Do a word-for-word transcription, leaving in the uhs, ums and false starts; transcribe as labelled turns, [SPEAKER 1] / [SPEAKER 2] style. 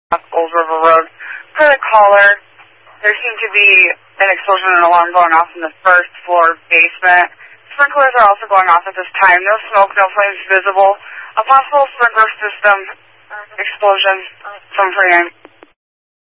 [SPEAKER 1] Old River Road. Per the caller, there seemed to be an explosion and alarm going off in the first floor basement. Sprinklers are also going off at this time. No smoke, no flames visible. A possible sprinkler system explosion from Freeman.